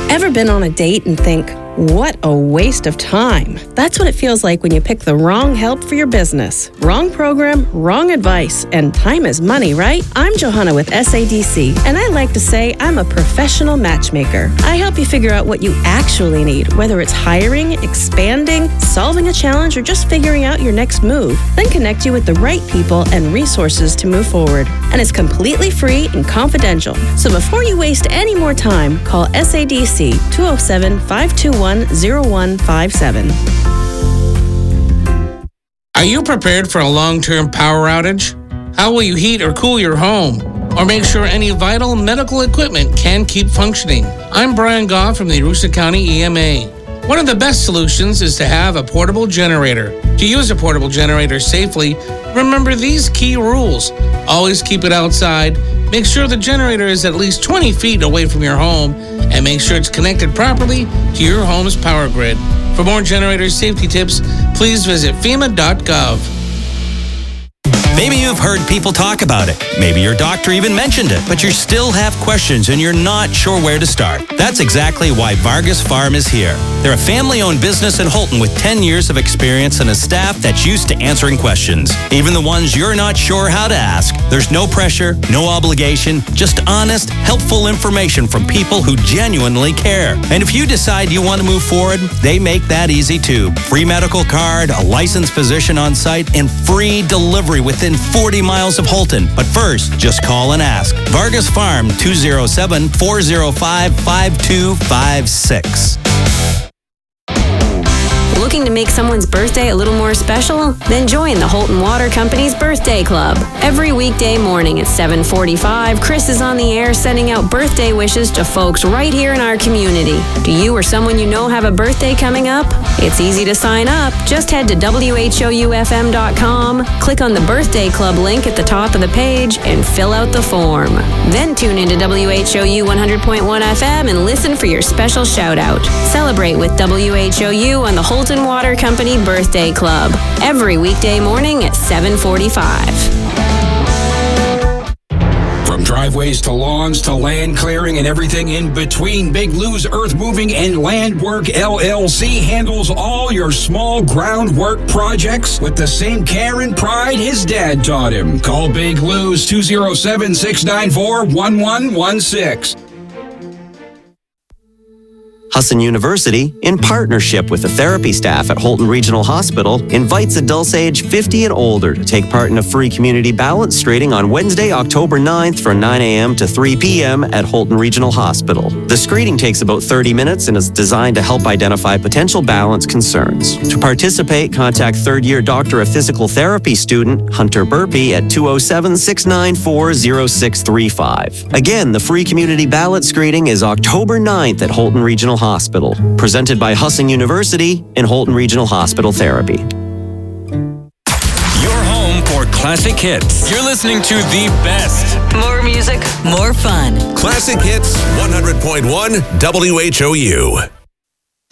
Ever been on a date and think, what a waste of time? That's what it feels like when you pick the wrong help for your business. Wrong program, wrong advice, and time is money, right? I'm Johanna with SADC, and I like to say I'm a professional matchmaker. I help you figure out what you actually need, whether it's hiring, expanding, solving a challenge, or just figuring out your next move. Then connect you with the right people and resources to move forward. And it's completely free and confidential. So before you waste any more time, call SADC 207-521-0157. Are you prepared for a long-term power outage? How will you heat or cool your home? Or make sure any vital medical equipment can keep functioning? I'm Brian Goff from the Aroostook County EMA. One of the best solutions is to have a portable generator. To use a portable generator safely, remember these key rules. Always keep it outside. Make sure the generator is at least 20 feet away from your home, and make sure it's connected properly to your home's power grid. For more generator safety tips, please visit FEMA.gov. Maybe you've heard people talk about it. Maybe your doctor even mentioned it, but you still have questions and you're not sure where to start. That's exactly why Vargas Farm is here. They're a family-owned business in Houlton with 10 years of experience and a staff that's used to answering questions, even the ones you're not sure how to ask. There's no pressure, no obligation, just honest, helpful information from people who genuinely care. And if you decide you want to move forward, they make that easy too. Free medical card, a licensed physician on site, and free delivery within 40 miles of Houlton. But first, just call and ask. Vargas Farm, 207-405-5256. Looking to make someone's birthday a little more special? Then join the Houlton Water Company's Birthday Club. Every weekday morning at 7:45, Chris is on the air sending out birthday wishes to folks right here in our community. Do you or someone you know have a birthday coming up? It's easy to sign up. Just head to whoufm.com, click on the Birthday Club link at the top of the page, and fill out the form. Then tune into WHOU 100.1 FM and listen for your special shout-out. Celebrate with WHOU on the Houlton Water Company Birthday Club every weekday morning at 7:45. From driveways to lawns to land clearing and everything in between, Big Lou's Earth Moving and Land Work LLC handles all your small groundwork projects with the same care and pride his dad taught him. Call Big Lou's 207-694-1116. Husson University, in partnership with the therapy staff at Houlton Regional Hospital, invites adults age 50 and older to take part in a free community balance screening on Wednesday, October 9th from 9 a.m. to 3 p.m. at Houlton Regional Hospital. The screening takes about 30 minutes and is designed to help identify potential balance concerns. To participate, contact third-year Doctor of Physical Therapy student Hunter Burpee at 207-694-0635. Again, the free community balance screening is October 9th at Houlton Regional Hospital, presented by Husson University and Houlton Regional Hospital Therapy. Your home for classic hits. You're listening to the best. More music, more fun. Classic Hits 100.1 WHOU.